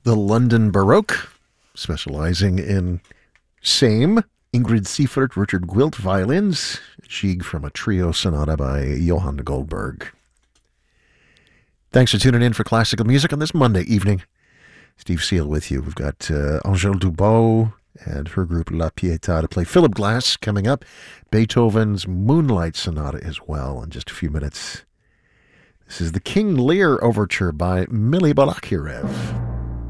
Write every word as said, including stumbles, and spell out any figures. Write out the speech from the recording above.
the London Baroque, specializing in same, Ingrid Seifert, Richard Gwilt violins, Gigue from a trio sonata by Johann Goldberg. Thanks for tuning in for classical music on this Monday evening. Steve Seal with you. We've got uh, Angèle Dubois and her group La Pietà to play Philip Glass coming up. Beethoven's Moonlight Sonata as well in just a few minutes. This is the King Lear Overture by Mily Balakirev.